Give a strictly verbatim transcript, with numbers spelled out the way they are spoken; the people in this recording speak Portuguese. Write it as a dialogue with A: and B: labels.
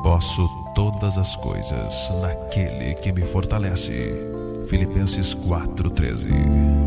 A: Posso todas as coisas naquele que me fortalece. Filipenses quatro, treze.